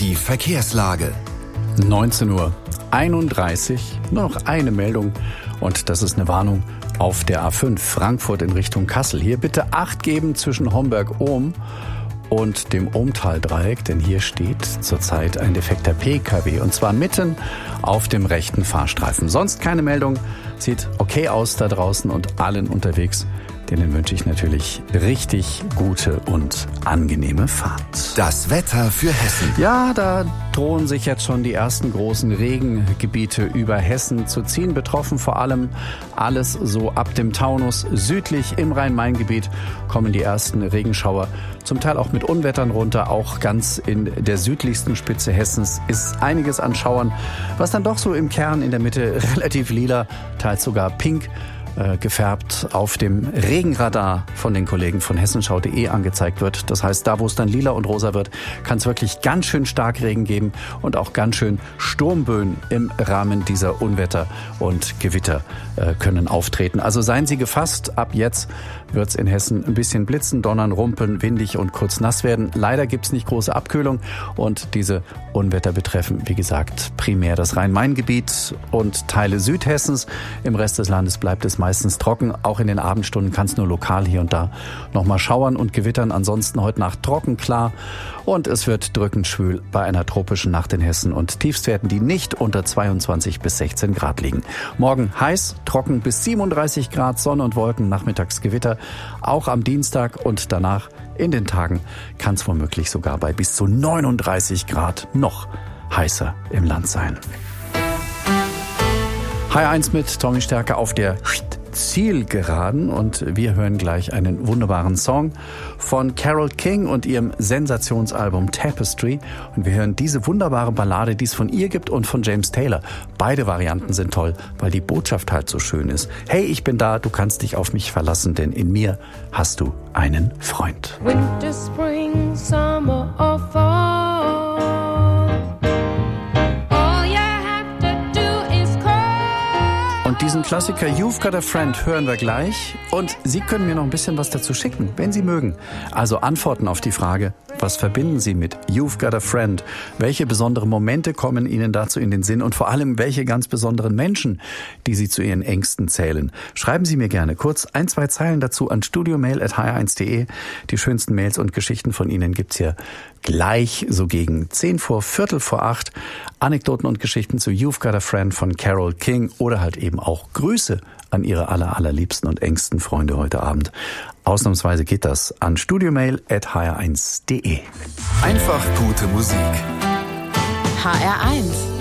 Die Verkehrslage. 19:31 Uhr, nur noch eine Meldung und das ist eine Warnung auf der A5 Frankfurt in Richtung Kassel. Hier bitte Acht geben zwischen Homberg-Ohm und dem Ohmtal-Dreieck, denn hier steht zurzeit ein defekter PKW und zwar mitten auf dem rechten Fahrstreifen. Sonst keine Meldung, sieht okay aus da draußen und allen unterwegs. Denen wünsche ich natürlich richtig gute und angenehme Fahrt. Das Wetter für Hessen. Ja, da drohen sich jetzt schon die ersten großen Regengebiete über Hessen zu ziehen. Betroffen vor allem alles so ab dem Taunus. Südlich im Rhein-Main-Gebiet kommen die ersten Regenschauer. Zum Teil auch mit Unwettern runter. Auch ganz in der südlichsten Spitze Hessens ist einiges an Schauern. Was dann doch so im Kern in der Mitte relativ lila, teils sogar pink gefärbt auf dem Regenradar von den Kollegen von hessenschau.de angezeigt wird. Das heißt, da wo es dann lila und rosa wird, kann es wirklich ganz schön stark Regen geben und auch ganz schön Sturmböen im Rahmen dieser Unwetter und Gewitter können auftreten. Also seien Sie gefasst, ab jetzt wird es in Hessen ein bisschen blitzen, donnern, rumpeln, windig und kurz nass werden. Leider gibt es nicht große Abkühlung und diese Unwetter betreffen, wie gesagt, primär das Rhein-Main-Gebiet und Teile Südhessens. Im Rest des Landes bleibt es meistens trocken. Auch in den Abendstunden kann es nur lokal hier und da nochmal schauern und gewittern. Ansonsten heute Nacht trocken, klar. Und es wird drückend schwül bei einer tropischen Nacht in Hessen und Tiefstwerten, die nicht unter 22 bis 16 Grad liegen. Morgen heiß, trocken bis 37 Grad, Sonne und Wolken, nachmittags Gewitter. Auch am Dienstag und danach in den Tagen kann es womöglich sogar bei bis zu 39 Grad noch heißer im Land sein. H1 mit Tommy Stärke auf der Zielgeraden und wir hören gleich einen wunderbaren Song von Carole King und ihrem Sensationsalbum Tapestry und wir hören diese wunderbare Ballade, die es von ihr gibt und von James Taylor. Beide Varianten sind toll, weil die Botschaft halt so schön ist. Hey, ich bin da, du kannst dich auf mich verlassen, denn in mir hast du einen Freund. Winter, Spring, Summer or Fall. Und diesen Klassiker You've Got a Friend hören wir gleich. Und Sie können mir noch ein bisschen was dazu schicken, wenn Sie mögen. Also Antworten auf die Frage, was verbinden Sie mit You've Got a Friend? Welche besonderen Momente kommen Ihnen dazu in den Sinn? Und vor allem, welche ganz besonderen Menschen, die Sie zu Ihren Ängsten zählen? Schreiben Sie mir gerne kurz 1-2 Zeilen dazu an studiomail@hr1.de. Die schönsten Mails und Geschichten von Ihnen gibt's hier gleich so gegen 7:10, 7:45. Anekdoten und Geschichten zu You've Got a Friend von Carole King oder halt eben auch Grüße an Ihre allerliebsten und engsten Freunde heute Abend. Ausnahmsweise geht das an studiomail@hr1.de. Einfach gute Musik. HR1